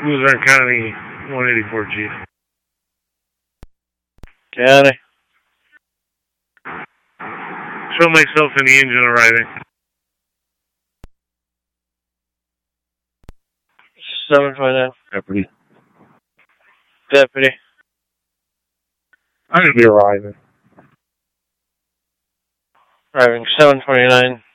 Luzerne County 184, Chief. County. Show myself in the engine arriving. 729. Deputy. Deputy. I'm going to be arriving. Arriving 729.